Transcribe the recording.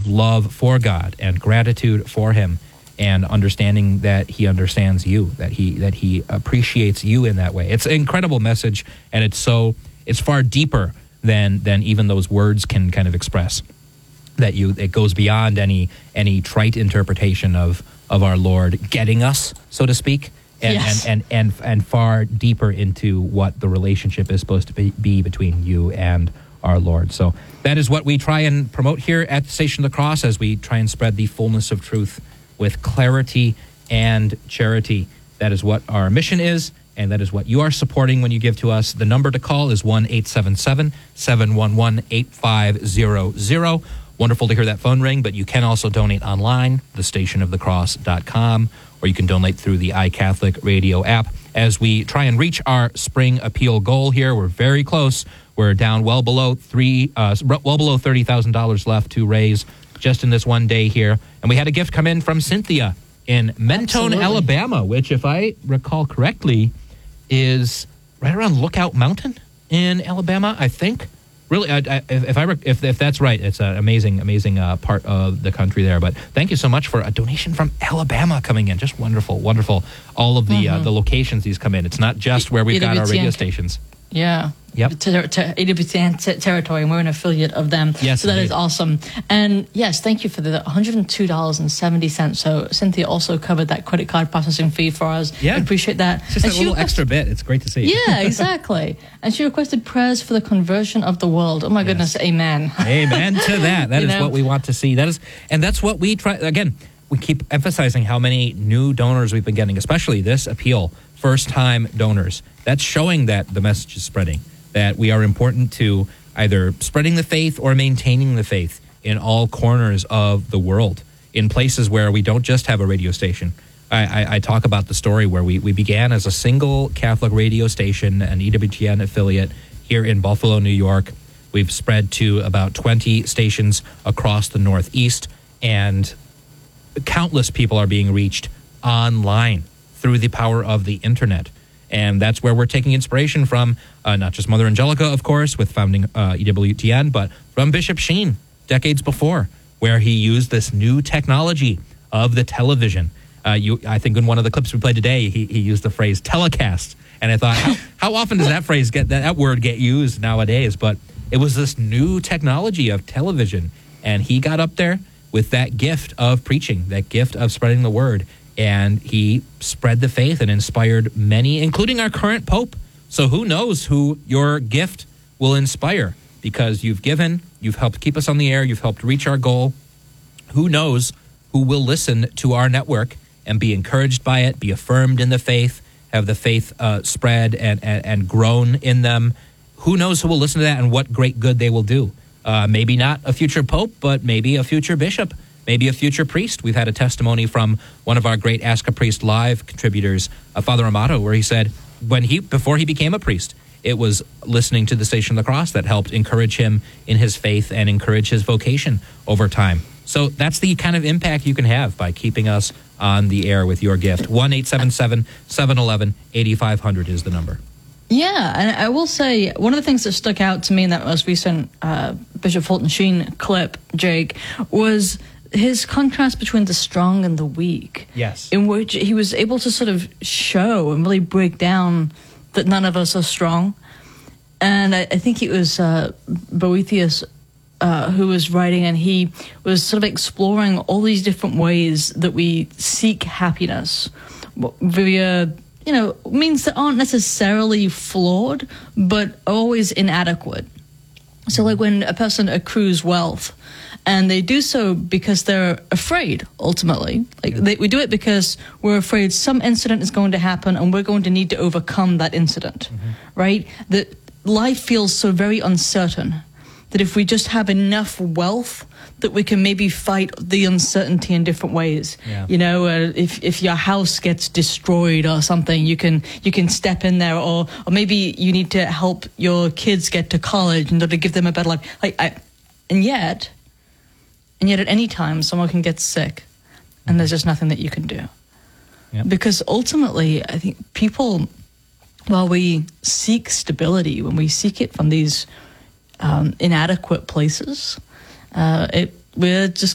love for God and gratitude for him, and understanding that he understands you, that he appreciates you in that way. It's an incredible message, and it's far deeper than even those words can kind of express. It goes beyond any trite interpretation of our Lord getting us, so to speak, and far deeper into what the relationship is supposed to be between you and our Lord. So that is what we try and promote here at the Station of the Cross, as we try and spread the fullness of truth with clarity and charity. That is what our mission is, and that is what you are supporting when you give to us. The number to call is 1-877-711-8500. Wonderful to hear that phone ring, but you can also donate online, thestationofthecross.com, or you can donate through the iCatholic Radio app. As we try and reach our spring appeal goal here, we're very close. We're down well below $30,000 left to raise just in this one day here. And we had a gift come in from Cynthia in Mentone, Alabama, which, if I recall correctly, is right around Lookout Mountain in Alabama, I think. Really, if that's right, it's an amazing part of the country there. But thank you so much for a donation from Alabama coming in. Just wonderful. All of the locations these come in. It's not just where we've got our radio stations. Yeah. Yep. AWTN territory, and we're an affiliate of them. Yes, so that indeed. is awesome. And yes, thank you for the $102.70. So Cynthia also covered that credit card processing fee for us. Yeah. I appreciate that. It's just a little extra bit. It's great to see. Yeah, exactly. And she requested prayers for the conversion of the world. Oh my goodness, amen. Amen to that. That is what we want to see. That's what we try. Again, we keep emphasizing how many new donors we've been getting, especially this appeal, first-time donors. That's showing that the message is spreading, that we are important to either spreading the faith or maintaining the faith in all corners of the world, in places where we don't just have a radio station. I talk about the story where we began as a single Catholic radio station, an EWTN affiliate here in Buffalo, New York. We've spread to about 20 stations across the Northeast, and countless people are being reached online through the power of the internet. And that's where we're taking inspiration from, not just Mother Angelica, of course, with founding EWTN, but from Bishop Sheen decades before, where he used this new technology of the television. I think in one of the clips we played today, he used the phrase telecast. And I thought, how often does that word get used nowadays? But it was this new technology of television. And he got up there with that gift of preaching, that gift of spreading the word. And he spread the faith and inspired many, including our current Pope. So who knows who your gift will inspire, because you've given, you've helped keep us on the air, you've helped reach our goal. Who knows who will listen to our network and be encouraged by it, be affirmed in the faith, have the faith spread and grown in them. Who knows who will listen to that and what great good they will do. Maybe not a future Pope, but maybe a future bishop. Maybe a future priest. We've had a testimony from one of our great Ask a Priest Live contributors, Father Amato, where he said before he became a priest, it was listening to the Station of the Cross that helped encourage him in his faith and encourage his vocation over time. So that's the kind of impact you can have by keeping us on the air with your gift. 1-877-711-8500 is the number. Yeah, and I will say, one of the things that stuck out to me in that most recent Bishop Fulton Sheen clip, Jake, was his contrast between the strong and the weak. Yes. In which he was able to sort of show and really break down that none of us are strong. And I think it was Boethius who was writing, and he was sort of exploring all these different ways that we seek happiness via, means that aren't necessarily flawed, but always inadequate. So like when a person accrues wealth, and they do so because they're afraid, ultimately. We do it because we're afraid some incident is going to happen and we're going to need to overcome that incident, right? That life feels so very uncertain that if we just have enough wealth that we can maybe fight the uncertainty in different ways. Yeah. If your house gets destroyed or something, you can step in there, or maybe you need to help your kids get to college in order to give them a better life. And yet at any time someone can get sick, and there's just nothing that you can do. Yep. Because ultimately, I think people, while we seek stability, when we seek it from these inadequate places, we're just